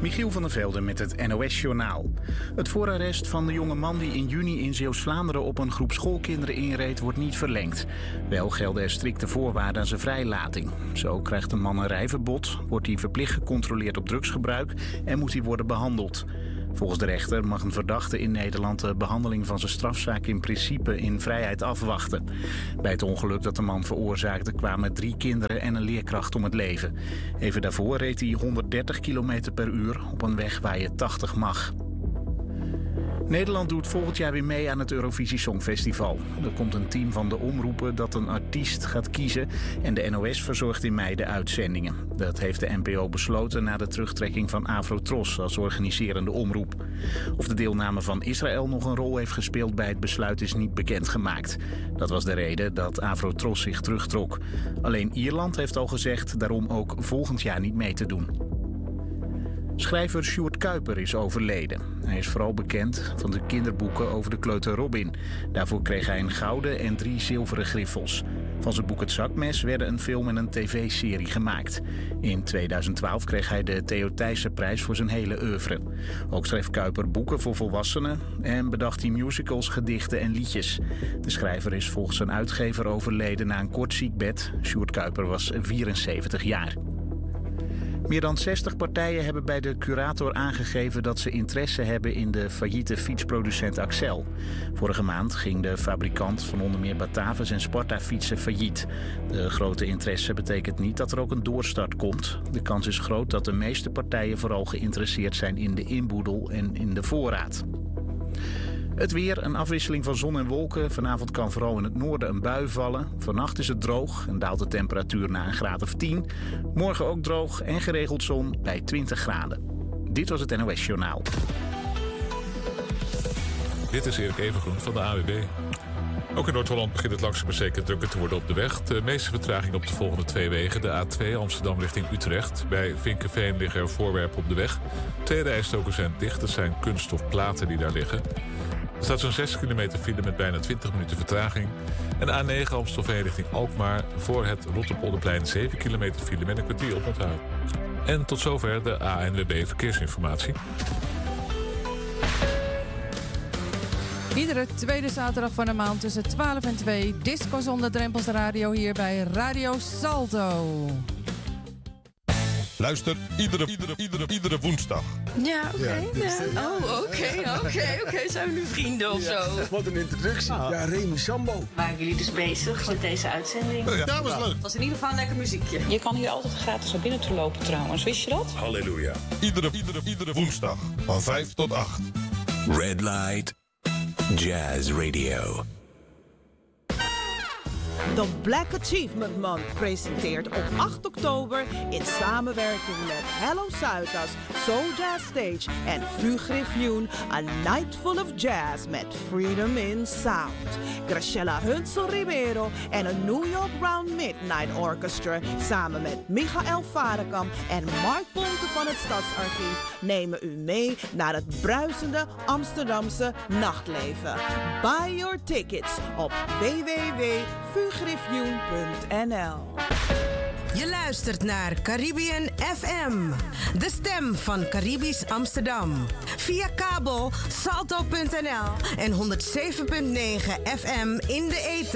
Michiel van der Velde met het NOS-journaal. Het voorarrest van de jonge man die in juni in Zeeuws-Vlaanderen op een groep schoolkinderen inreed wordt niet verlengd. Wel gelden er strikte voorwaarden aan zijn vrijlating. Zo krijgt de man een rijverbod, wordt hij verplicht gecontroleerd op drugsgebruik en moet hij worden behandeld. Volgens de rechter mag een verdachte in Nederland de behandeling van zijn strafzaak in principe in vrijheid afwachten. Bij het ongeluk dat de man veroorzaakte kwamen 3 kinderen en een leerkracht om het leven. Even daarvoor reed hij 130 km per uur op een weg waar je 80 mag. Nederland doet volgend jaar weer mee aan het Eurovisie Songfestival. Er komt een team van de omroepen dat een artiest gaat kiezen en de NOS verzorgt in mei de uitzendingen. Dat heeft de NPO besloten na de terugtrekking van Avrotros als organiserende omroep. Of de deelname van Israël nog een rol heeft gespeeld bij het besluit is niet bekendgemaakt. Dat was de reden dat Avrotros zich terugtrok. Alleen Ierland heeft al gezegd daarom ook volgend jaar niet mee te doen. Schrijver Sjoerd Kuiper is overleden. Hij is vooral bekend van de kinderboeken over de kleuter Robin. Daarvoor kreeg hij een gouden en 3 zilveren griffels. Van zijn boek Het Zakmes werden een film en een tv-serie gemaakt. In 2012 kreeg hij de Theo Thijssenprijs voor zijn hele oeuvre. Ook schreef Kuiper boeken voor volwassenen en bedacht hij musicals, gedichten en liedjes. De schrijver is volgens zijn uitgever overleden na een kort ziekbed. Sjoerd Kuiper was 74 jaar. Meer dan 60 partijen hebben bij de curator aangegeven dat ze interesse hebben in de failliete fietsproducent Axel. Vorige maand ging de fabrikant van onder meer Batavus en Sparta fietsen failliet. De grote interesse betekent niet dat er ook een doorstart komt. De kans is groot dat de meeste partijen vooral geïnteresseerd zijn in de inboedel en in de voorraad. Het weer, een afwisseling van zon en wolken. Vanavond kan vooral in het noorden een bui vallen. Vannacht is het droog en daalt de temperatuur naar een graad of 10. Morgen ook droog en geregeld zon bij 20 graden. Dit was het NOS Journaal. Dit is Erik Evengroen van de AWB. Ook in Noord-Holland begint het langzaam maar zeker drukker te worden op de weg. De meeste vertraging op de volgende 2 wegen. De A2 Amsterdam richting Utrecht. Bij Vinkenveen liggen er voorwerpen op de weg. 2 rijstroken zijn dicht. Het zijn kunststofplaten die daar liggen. Er staat zo'n 6 kilometer file met bijna 20 minuten vertraging. En A9 Amstelveen richting Alkmaar. Voor het Rotterpolderplein 7 kilometer file met een kwartier op onthoud. En tot zover de ANWB Verkeersinformatie. Iedere tweede zaterdag van de maand tussen 12 en 2... Disco zonder drempels radio hier bij Radio Salto. Luister iedere woensdag. Ja, oké. Oké. Zijn we nu vrienden of zo? Wat een introductie. Ja, Remy Sambo. Waren jullie dus bezig met deze uitzending? Ja, was leuk. Het was in ieder geval een lekker muziekje. Je kan hier altijd gratis naar binnen toe lopen trouwens. Wist je dat? Halleluja. Iedere woensdag van 5 tot 8. Red Light Jazz Radio. De Black Achievement Month presenteert op 8 oktober in samenwerking met Hello Zuidas, Soul Jazz Stage en Fugriff Youn A Night Full of Jazz met Freedom in Sound. Graciela Hunsel Ribeiro en een New York Round Midnight Orchestra samen met Michael Varekamp en Mark Ponte van het Stadsarchief nemen u mee naar het bruisende Amsterdamse nachtleven. Buy your tickets op www.fugriffyoun.nl. Je luistert naar Caribbean FM, de stem van Caribisch Amsterdam. Via kabel salto.nl en 107.9 FM in de ether.